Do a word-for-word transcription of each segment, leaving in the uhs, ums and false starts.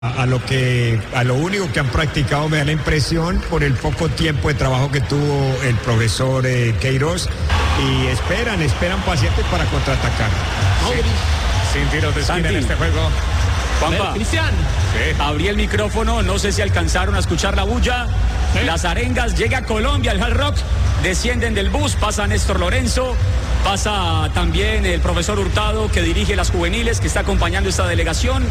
A lo que, a lo único que han practicado me da la impresión por el poco tiempo de trabajo que tuvo el profesor eh, Queiroz, y esperan, esperan pacientes para contraatacar. Sí. Sin tiros de esquina en este juego. Juanpa, Cristian, sí. Abrí el micrófono, no sé si alcanzaron a escuchar la bulla. Sí. Las arengas, llega Colombia, el Hard Rock, descienden del bus, pasa Néstor Lorenzo, pasa también el profesor Hurtado, que dirige las juveniles, que está acompañando esta delegación,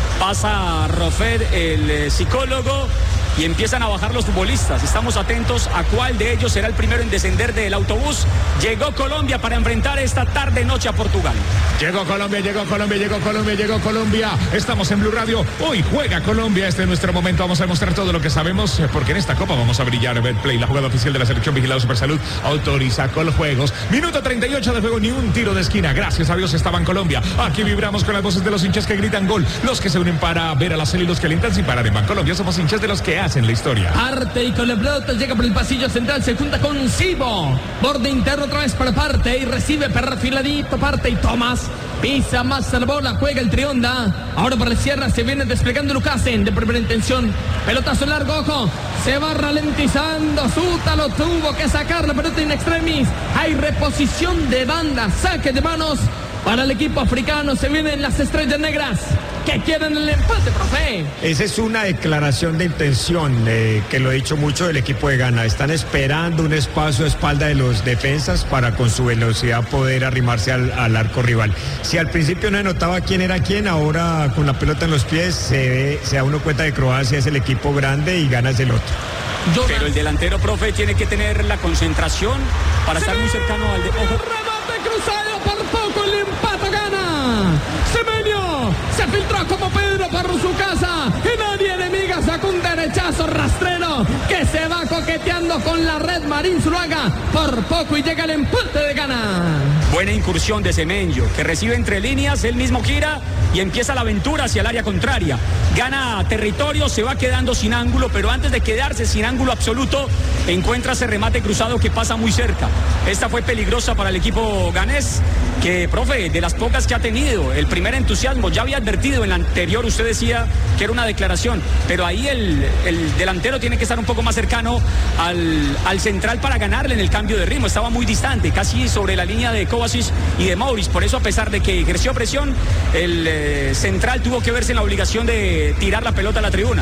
pasa Rofed, el eh, psicólogo, y empiezan a bajar los futbolistas. Estamos atentos a cuál de ellos será el primero en descender del autobús. Llegó Colombia para enfrentar esta tarde-noche a Portugal. Llegó Colombia, llegó Colombia, llegó Colombia, llegó Colombia. Estamos en Blue Radio. Hoy juega Colombia. Este es nuestro momento. Vamos a demostrar todo lo que sabemos, porque en esta Copa vamos a brillar. Betplay, la jugada oficial de la selección vigilada Supersalud, autoriza con los juegos. Minuto treinta y ocho de juego, ni un tiro de esquina. Gracias a Dios estaba en Colombia. Aquí vibramos con las voces de los hinchas que gritan gol. Los que se unen para ver a la serie y los que alientan sin parar en Bancolombia. Somos hinchas de los que hacen la historia. Parte y con la pelota llega por el pasillo central, se junta con Sibo. Borde interno otra vez para Parte y recibe perfiladito Parte y Tomás. Pisa más la bola, juega el Trionda. Ahora por la sierra se viene desplegando Lucasen de primera intención. Pelotazo largo, ojo. Se va ralentizando. Sútalo tuvo que sacar la pelota in extremis. Hay reposición de banda, saque de manos para el equipo africano. Se vienen las estrellas negras que quieren el empate, profe. Esa es una declaración de intención, eh, que lo he dicho mucho del equipo de Ghana. Están esperando un espacio a espalda de los defensas para con su velocidad poder arrimarse al, al arco rival. Si al principio no se notaba quién era quién, ahora con la pelota en los pies se, ve, se da uno cuenta de Croacia es el equipo grande y Ghana es el otro. Pero el delantero, profe, tiene que tener la concentración para estar muy cercano al de... Ojo. Remate cruzado por poco, el empate gana. Semenyo se filtró como Pedro por su casa y nadie enemiga, sacó un derechazo rastrero que se va coqueteando con la red. Marín Zuluaga por poco y llega el empate de Ghana. Buena incursión de Semenyo, que recibe entre líneas, él mismo gira y empieza la aventura hacia el área contraria. Gana territorio, se va quedando sin ángulo, pero antes de quedarse sin ángulo absoluto, encuentra ese remate cruzado que pasa muy cerca. Esta fue peligrosa para el equipo ganés, que, profe, de las pocas que ha tenido, el primer entusiasmo, ya había advertido en la anterior, usted decía que era una declaración, pero ahí el, el delantero tiene que estar un poco más cercano al, al central para ganarle en el cambio de ritmo. Estaba muy distante, casi sobre la línea de Kovacic y de Maurice, por eso a pesar de que ejerció presión, el eh, central tuvo que verse en la obligación de tirar la pelota a la tribuna.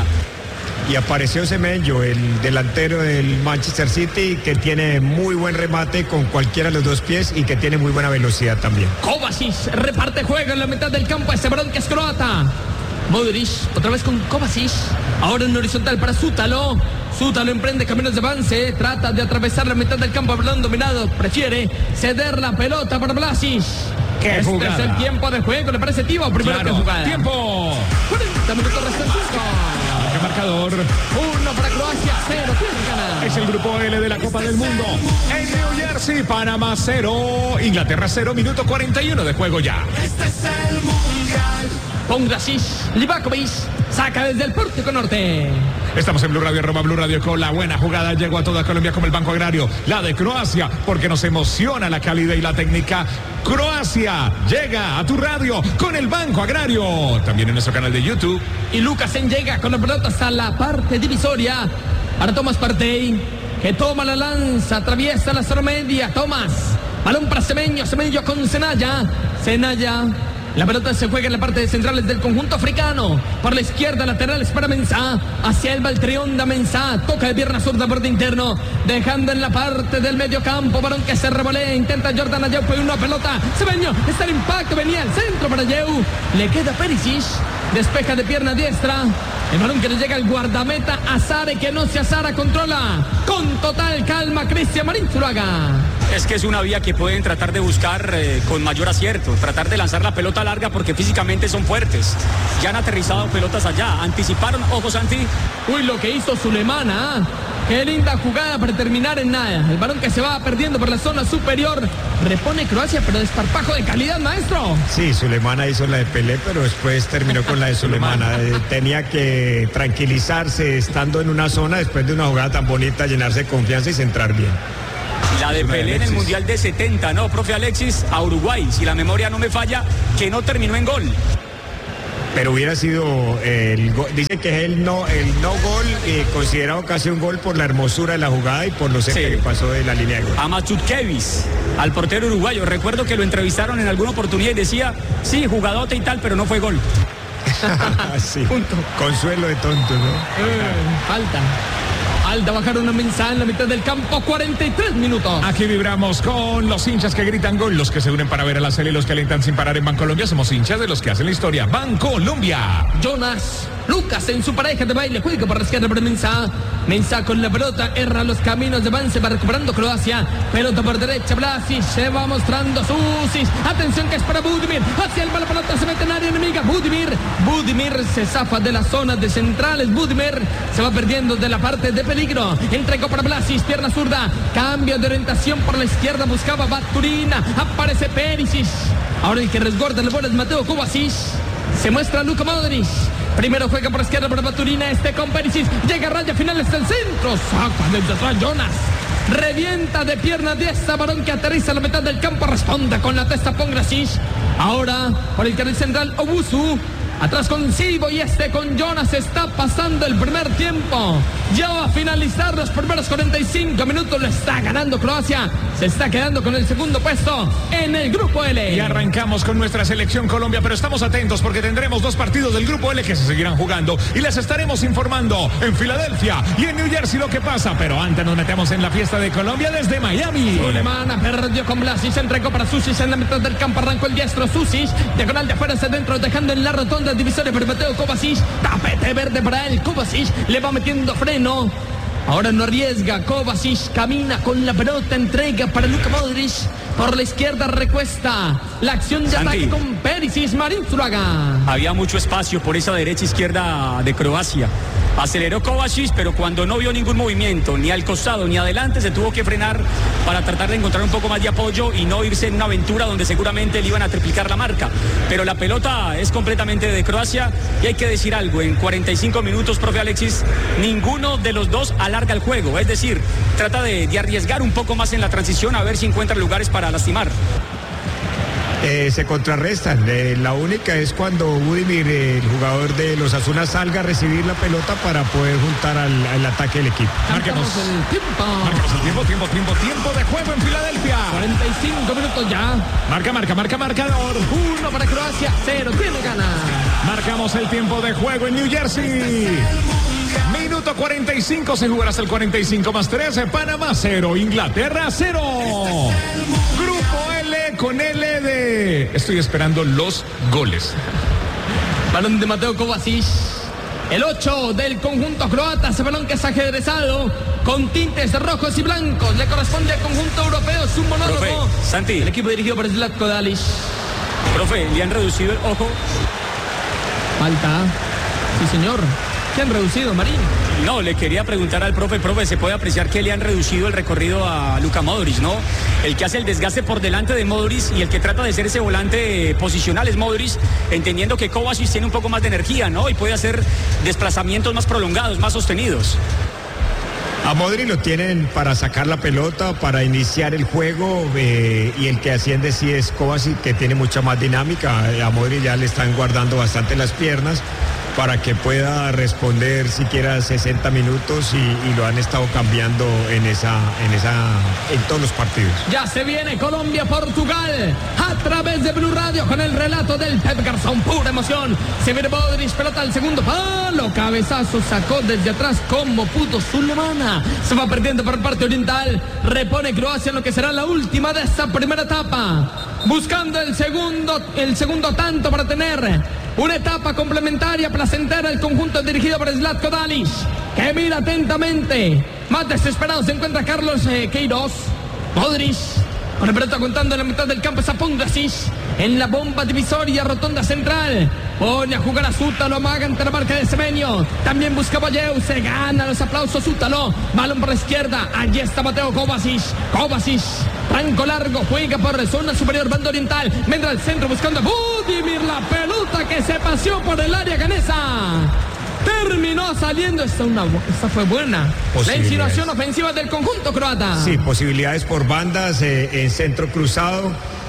Y apareció Semenyo, el delantero del Manchester City, que tiene muy buen remate con cualquiera de los dos pies y que tiene muy buena velocidad también. Kovacic reparte juego en la mitad del campo, ese balón que es croata. Modric, otra vez con Kovacic. Ahora en horizontal para Sútalo. Sútalo emprende caminos de avance. Trata de atravesar la mitad del campo, balón dominado. Prefiere ceder la pelota para Vlasic. ¡Qué este jugada! Es el tiempo de juego, ¿le parece, Tivo? Primero Claro. que jugada. ¡Tiempo! cuarenta minutos restantes. ¿Qué marcador? Uno para Croacia, cero para Ghana. Es el grupo L de la Copa del Mundo. En New Jersey, Panamá cero, Inglaterra cero, minuto cuarenta y uno de juego ya. Este es el Mundial. Pongracic, Livakovic, saca desde el pórtico norte. Estamos en Blue Radio, arroba Blue Radio, con la buena jugada. Llegó a toda Colombia como el Banco Agrario. La de Croacia, porque nos emociona la calidad y la técnica. Croacia llega a tu radio con el Banco Agrario. También en nuestro canal de YouTube. Y Lucasen llega con la pelota hasta la parte divisoria. Para Tomás Partey, que toma la lanza, atraviesa la zona media. Tomás, balón para Semenyo, Semenyo con Senaya. Senaya. La pelota se juega en la parte de centrales del conjunto africano. Por la izquierda, laterales para Mensah. Hacia el Trionda, Mensah. Toca de pierna zurda por de interno. Dejando en la parte del medio campo. Balón que se revolea. Intenta Jordan Ayew. Fue una pelota. Semenyo. Está el impacto. Venía al centro para Ayew. Le queda Perisic. Despeja de pierna diestra. El balón que le llega al guardameta Azare, que no se Azara, controla con total calma Cristian Marín Zuluaga. Es que es una vía que pueden tratar de buscar eh, con mayor acierto, tratar de lanzar la pelota larga porque físicamente son fuertes. Ya han aterrizado pelotas allá, anticiparon, ojo Santi. Uy, lo que hizo Sulemana, ¿eh? Qué linda jugada para terminar en nada. El balón que se va perdiendo por la zona superior. Repone Croacia, pero desparpajo de calidad, maestro. Sí, Sulemana hizo la de Pelé, pero después terminó con la de Sulemana. Eh, tenía que tranquilizarse estando en una zona después de una jugada tan bonita, llenarse de confianza y centrar bien. La de Pelé en el Mundial de setenta, ¿no, profe Alexis? A Uruguay, si la memoria no me falla, que no terminó en gol. pero hubiera sido eh, el gol. Dice que es el no, el no gol, eh, considerado casi un gol por la hermosura de la jugada y por lo cerca Sí. que pasó de la línea de gol. A Machutkevich, al portero uruguayo. Recuerdo que lo entrevistaron en alguna oportunidad y decía, sí, jugadote y tal, pero no fue gol. Sí. Punto. Consuelo de tonto, ¿no? Eh, falta. Falta bajar una mensaje en la mitad del campo, cuarenta y tres minutos. Aquí vibramos con los hinchas que gritan gol, los que se unen para ver a la serie y los que alentan sin parar en Bancolombia. Somos hinchas de los que hacen la historia. Bancolombia. Jonas Lucas en su pareja de baile juega por la izquierda para Mensah. Mensah con la pelota erra los caminos de avance va recuperando Croacia. Pelota por derecha, Vlasic se va mostrando Susic. Atención que es para Budimir. Hacia el balón, pelota se mete en área enemiga. Budimir. Budimir se zafa de la zona de centrales. Budimir se va perdiendo de la parte de peligro. Entregó para Vlasic, pierna zurda. Cambio de orientación por la izquierda. Buscaba Baturina. Aparece Perisic. Ahora el que resguarda el bola es Mateo Kovacic. Se muestra Luka Modric. Primero juega por izquierda para Baturina. Este con Perisic. Llega a raya final hasta el centro. Saca desde atrás Jonas. Revienta de pierna diestra. Varón que aterriza a la mitad del campo. Responde con la testa Pongracic. Ahora por el carril central Obusu. Atrás con Silvo y este con Jonas. Está pasando el primer tiempo. Ya va a finalizar los primeros cuarenta y cinco minutos. Lo está ganando Croacia. Se está quedando con el segundo puesto en el Grupo L. Y arrancamos con nuestra selección Colombia, pero estamos atentos porque tendremos dos partidos del Grupo L que se seguirán jugando y les estaremos informando en Filadelfia y en New Jersey lo que pasa. Pero antes nos metemos en la fiesta de Colombia desde Miami. Sulemana perdió con Vlasic, se entregó para Susic en la mitad del campo, arrancó el diestro Susic, diagonal de afuera hacia adentro, dejando en la rotonda divisoria para Mateo Kovacic, tapete verde para él, Kovacic le va metiendo freno, ahora no arriesga, Kovacic camina con la pelota, entrega para Luka Modric, por la izquierda recuesta, la acción de Santi. ataque con Perisic, Marín Zuluaga. Había mucho espacio por esa derecha izquierda de Croacia. Aceleró Kovacic, pero cuando no vio ningún movimiento, ni al costado ni adelante, se tuvo que frenar para tratar de encontrar un poco más de apoyo y no irse en una aventura donde seguramente le iban a triplicar la marca. Pero la pelota es completamente de Croacia y hay que decir algo, en cuarenta y cinco minutos, profe Alexis, ninguno de los dos alarga el juego, es decir, trata de, de arriesgar un poco más en la transición a ver si encuentra lugares para lastimar. Eh, se contrarrestan. Eh, la única es cuando Budimir, eh, el jugador de los Asuna, salga a recibir la pelota para poder juntar al, al ataque del equipo. Marquemos. Marcamos el tiempo. Marcamos el tiempo, tiempo, tiempo, tiempo de juego en Filadelfia. cuarenta y cinco minutos ya. Marca, marca, marca, marcador. Uno para Croacia, cero. Tiene ganas. Marcamos el tiempo de juego en New Jersey. Minuto cuarenta y cinco, se jugará hasta el cuarenta y cinco más tres. Panamá cero, Inglaterra cero. Grupo L con L de... Estoy esperando los goles. Balón de Mateo Kovacic. El ocho del conjunto croata. Ese balón que es ajedrezado con tintes rojos y blancos. Le corresponde al conjunto europeo. Es un monólogo. Profe, Santi. El equipo dirigido por Zlatko Dalic. Profe, le han reducido el ojo. Falta. Sí, señor. ¿Qué han reducido, Marín? No, le quería preguntar al profe, profe, se puede apreciar que le han reducido el recorrido a Luka Modric, ¿no? El que hace el desgaste por delante de Modric y el que trata de ser ese volante posicional es Modric, entendiendo que Kovacic tiene un poco más de energía, ¿no? Y puede hacer desplazamientos más prolongados, más sostenidos. A Modric lo tienen para sacar la pelota, para iniciar el juego, eh, y el que asciende sí es Kovacic, que tiene mucha más dinámica. A Modric ya le están guardando bastante las piernas para que pueda responder siquiera sesenta minutos y, y lo han estado cambiando en esa, en esa, en todos los partidos. Ya se viene Colombia-Portugal a través de Blue Radio con el relato del Pep Garzón, pura emoción. Se viene Modric, pelota al segundo palo, cabezazo, sacó desde atrás como pudo Sulemana. Se va perdiendo por parte oriental, repone Croacia en lo que será la última de esta primera etapa, buscando el segundo, el segundo tanto para tener una etapa complementaria, placentera, el conjunto dirigido por Zlatko Dalic, que mira atentamente. Más desesperado se encuentra Carlos eh, Queiroz. Modric, con el pelota contando en la mitad del campo, es a Pongracic, en la bomba divisoria, rotonda central. Pone a jugar a Zútalo, amaga ante la marca de Semenyo. También busca Valleu, se gana los aplausos Zútalo. Balón por la izquierda, allí está Mateo Kovacic. Kovacic, rango largo, juega por zona superior, banda oriental. Vendrá al centro buscando a Budimir, la pelota que se paseó por el área ganesa. Terminó saliendo, esta, una, esta fue buena. La insinuación ofensiva del conjunto croata. Sí, posibilidades por bandas, eh, en centro cruzado.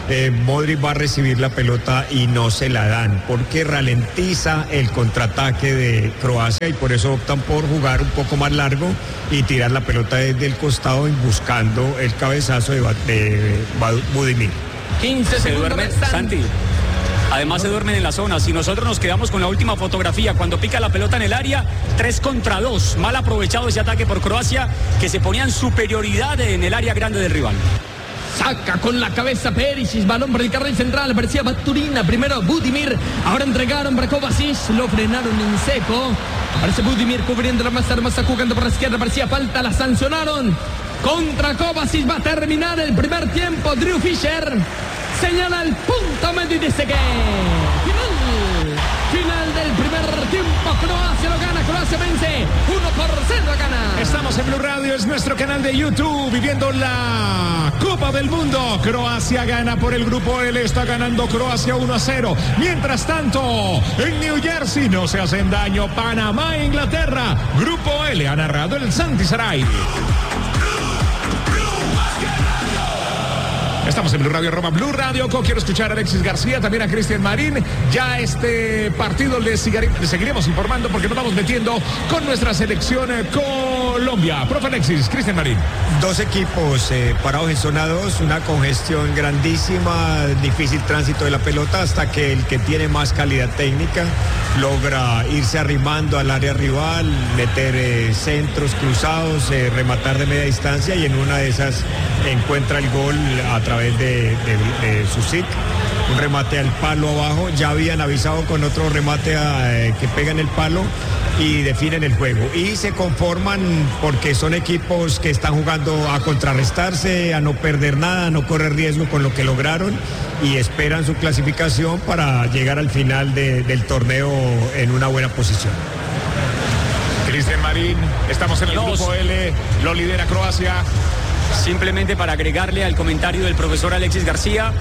eh, Modric va a recibir la pelota y no se la dan, porque ralentiza el contraataque de Croacia y por eso optan por jugar un poco más largo y tirar la pelota desde el costado buscando el cabezazo de, de Budimir. quince Se segundos duerme, restan. Santi. Además se duermen en la zona. Si nosotros nos quedamos con la última fotografía, cuando pica la pelota en el área, tres contra dos. Mal aprovechado ese ataque por Croacia, que se ponía en superioridad en el área grande del rival. Saca con la cabeza Perisic, balón por el carril central, aparecía Baturina, primero Budimir, ahora entregaron para Kovacic, lo frenaron en seco, aparece Budimir cubriendo la masa hermosa, jugando por la izquierda, parecía falta, la sancionaron, contra Kovacic va a terminar el primer tiempo, Drew Fisher señala el punto medio y dice que final, final del primer tiempo, Croacia lo gana, Croacia vence, uno por cero gana. Estamos en Blue Radio, es nuestro canal de YouTube, viviendo la Copa del Mundo. Croacia gana por el grupo L, está ganando Croacia uno a cero. Mientras tanto, en New Jersey no se hacen daño Panamá e Inglaterra. Grupo L ha narrado el Santi Saray. Estamos en Blue Radio, arroba Blue Radio. Quiero escuchar a Alexis García, también a Cristian Marín. Ya este partido le, le seguiremos informando porque nos vamos metiendo con nuestra selección eh, Colombia. Profe Alexis, Cristian Marín. Dos equipos eh, parados en zona dos, una congestión grandísima, difícil tránsito de la pelota hasta que el que tiene más calidad técnica logra irse arrimando al área rival, meter eh, centros cruzados, eh, rematar de media distancia y en una de esas encuentra el gol a través de, de, de Susic, un remate al palo abajo. Ya habían avisado con otro remate a, eh, que pega en el palo y definen el juego y se conforman porque son equipos que están jugando a contrarrestarse, a no perder nada, a no correr riesgo con lo que lograron y esperan su clasificación para llegar al final de, del torneo en una buena posición. Cristian Marín, estamos en el Dos. grupo L, lo lidera Croacia. Simplemente para agregarle al comentario del profesor Alexis García,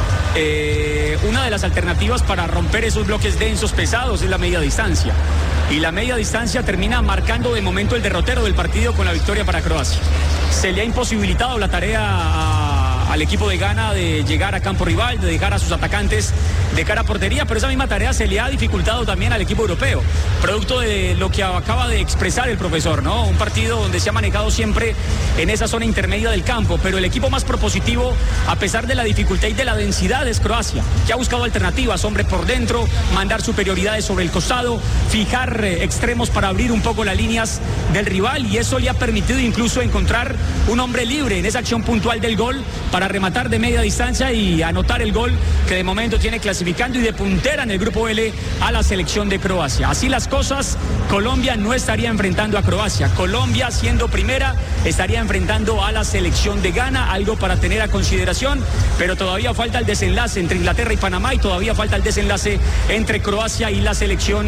eh, una de las alternativas para romper esos bloques densos pesados es la media distancia. Y la media distancia termina marcando de momento el derrotero del partido con la victoria para Croacia. Se le ha imposibilitado la tarea a, al equipo de Ghana de llegar a campo rival, de dejar a sus atacantes de cara a portería, pero esa misma tarea se le ha dificultado también al equipo europeo, producto de lo que acaba de expresar el profesor, ¿no? Un partido donde se ha manejado siempre en esa zona intermedia del campo, pero el equipo más propositivo, a pesar de la dificultad y de la densidad, es Croacia, que ha buscado alternativas, hombre por dentro, mandar superioridades sobre el costado, fijar eh, extremos para abrir un poco las líneas del rival, y eso le ha permitido incluso encontrar un hombre libre en esa acción puntual del gol para rematar de media distancia y anotar el gol que de momento tiene clasificando y de puntera en el grupo L a la selección de Croacia. Así las cosas, Colombia no estaría enfrentando a Croacia. Colombia, siendo primera, estaría enfrentando a la selección de Ghana, algo para tener a consideración, pero todavía falta el desenlace entre Inglaterra y Panamá y todavía falta el desenlace entre Croacia y la selección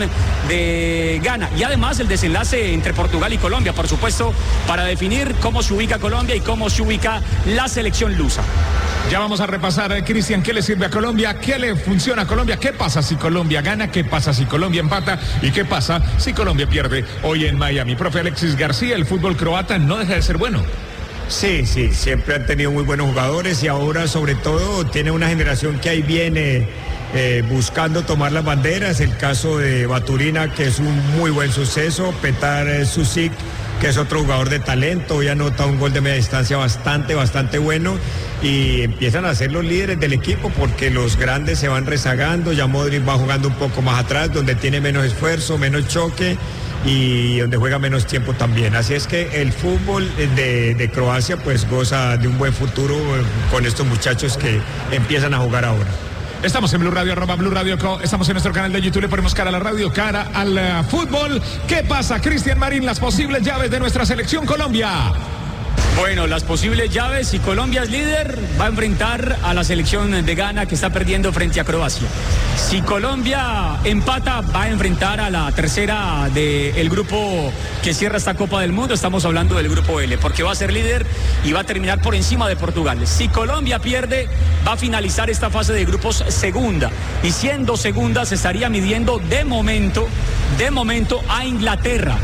de Ghana. Y además el desenlace entre Portugal y Colombia, por supuesto, para definir cómo se ubica Colombia y cómo se ubica la selección lusa. Ya vamos a repasar, eh, Cristian, ¿qué le sirve a Colombia? ¿Qué le funciona a Colombia? ¿Qué pasa si Colombia gana? ¿Qué pasa si Colombia empata? ¿Y qué pasa si Colombia pierde hoy en Miami? Profe Alexis García, el fútbol croata no deja de ser bueno. Sí, sí, siempre han tenido muy buenos jugadores y ahora sobre todo tiene una generación que ahí viene eh, buscando tomar las banderas. El caso de Baturina, que es un muy buen suceso, Petar eh, Susic, que es otro jugador de talento, hoy anota un gol de media distancia bastante, bastante bueno y empiezan a ser los líderes del equipo porque los grandes se van rezagando, ya Modric va jugando un poco más atrás, donde tiene menos esfuerzo, menos choque y donde juega menos tiempo también. Así es que el fútbol de, de Croacia pues goza de un buen futuro con estos muchachos que empiezan a jugar ahora. Estamos en Blue Radio, arroba Blue Radio Co. Estamos en nuestro canal de YouTube, le ponemos cara a la radio, cara al uh, fútbol. ¿Qué pasa, Cristian Marín? Las posibles llaves de nuestra selección Colombia. Bueno, las posibles llaves, si Colombia es líder, va a enfrentar a la selección de Ghana que está perdiendo frente a Croacia. Si Colombia empata, va a enfrentar a la tercera del grupo que cierra esta Copa del Mundo. Estamos hablando del grupo L, porque va a ser líder y va a terminar por encima de Portugal. Si Colombia pierde, va a finalizar esta fase de grupos segunda. Y siendo segunda, se estaría midiendo de momento, de momento a Inglaterra.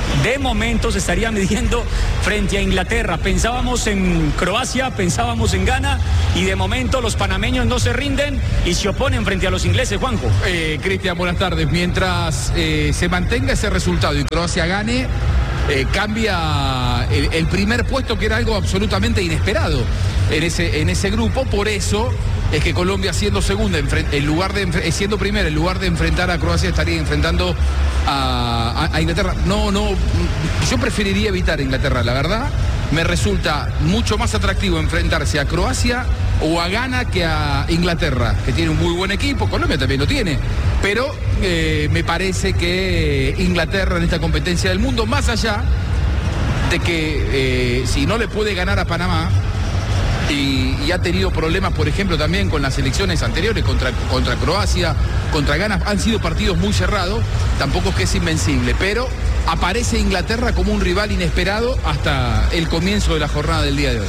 de momento se estaría midiendo frente a Inglaterra. Pensábamos en Croacia, pensábamos en Ghana y de momento los panameños no se rinden y se oponen frente a los ingleses, Juanjo. Eh, Cristian, buenas tardes. Mientras eh, se mantenga ese resultado y Croacia gane, eh, cambia el, el primer puesto, que era algo absolutamente inesperado en ese, en ese grupo. Por eso es que Colombia, siendo segunda, en lugar de siendo primera, en lugar de enfrentar a Croacia, estaría enfrentando a, a, a Inglaterra. No, no, yo preferiría evitar a Inglaterra, la verdad. Me resulta mucho más atractivo enfrentarse a Croacia o a Ghana que a Inglaterra, que tiene un muy buen equipo. Colombia también lo tiene, pero eh, me parece que Inglaterra en esta competencia del mundo, más allá de que eh, si no le puede ganar a Panamá, Y, y ha tenido problemas, por ejemplo, también con las elecciones anteriores contra, contra Croacia, contra Ghana, han sido partidos muy cerrados, tampoco es que es invencible, pero aparece Inglaterra como un rival inesperado hasta el comienzo de la jornada del día de hoy.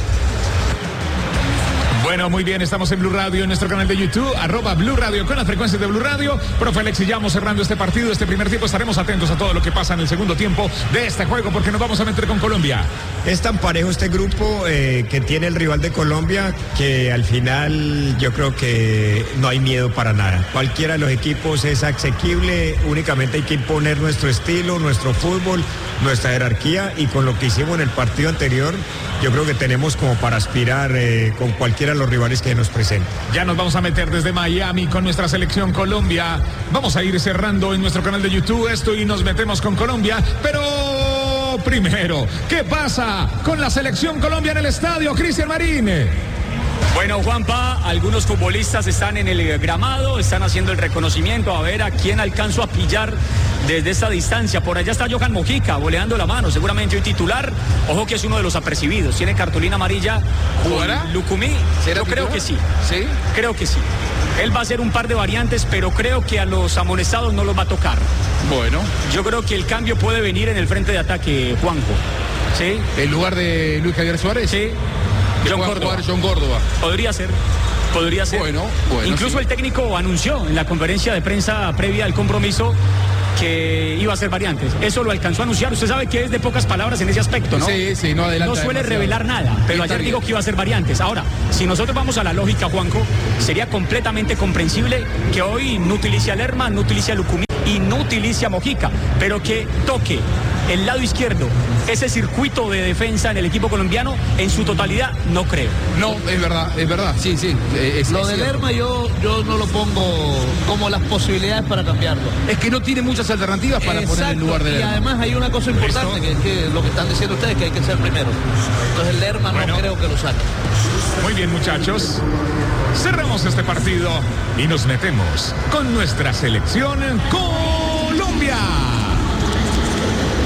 Bueno, muy bien, estamos en Blue Radio, en nuestro canal de YouTube, arroba Blue Radio con las frecuencias de Blue Radio. Profe Alexis, ya vamos cerrando este partido, este primer tiempo. Estaremos atentos a todo lo que pasa en el segundo tiempo de este juego, porque nos vamos a meter con Colombia. Es tan parejo este grupo eh, que tiene el rival de Colombia, que al final yo creo que no hay miedo para nada. Cualquiera de los equipos es asequible, únicamente hay que imponer nuestro estilo, nuestro fútbol, nuestra jerarquía, y con lo que hicimos en el partido anterior, yo creo que tenemos como para aspirar eh, con cualquiera de los rivales que nos presenten. Ya nos vamos a meter desde Miami con nuestra selección Colombia. Vamos a ir cerrando en nuestro canal de YouTube esto y nos metemos con Colombia, pero primero, ¿qué pasa con la selección Colombia en el estadio, Cristian Marín? Bueno, Juanpa, algunos futbolistas están en el gramado, están haciendo el reconocimiento, a ver a quién alcanzo a pillar desde esta distancia. Por allá está Johan Mojica, voleando la mano, seguramente hoy titular. Ojo que es uno de los apercibidos, tiene cartulina amarilla. ¿Jugará? Lucumí, yo creo que sí. ¿Sí? Creo que sí. Él va a hacer un par de variantes, pero creo que a los amonestados no los va a tocar. Bueno. Yo creo que el cambio puede venir en el frente de ataque, Juanjo. ¿Sí? ¿En lugar de Luis Javier Suárez? Sí. John Córdoba. John Córdoba. Podría ser, podría ser. Bueno, bueno. Incluso sí. El técnico anunció en la conferencia de prensa previa al compromiso que iba a hacer variantes. Eso lo alcanzó a anunciar. Usted sabe que es de pocas palabras en ese aspecto, ¿no? Sí, sí, no adelanta. No suele demasiado. revelar nada, pero ayer dijo que iba a hacer variantes. Ahora, si nosotros vamos a la lógica, Juanjo, sería completamente comprensible que hoy no utilice a Lerma, no utilice a Lucumí y no utilice a Mojica, pero que toque el lado izquierdo, ese circuito de defensa en el equipo colombiano en su totalidad, no creo. No, es verdad, es verdad, sí, sí. Es, lo es de cierto. Lerma yo, yo no lo pongo como las posibilidades para cambiarlo. Es que no tiene muchas alternativas para Exacto, poner en lugar de y Lerma. además hay una cosa importante, que es que lo que están diciendo ustedes, que hay que ser primero. Entonces Lerma Bueno. no creo que lo saque. Muy bien, muchachos. Cerramos este partido y nos metemos con nuestra selección Colombia.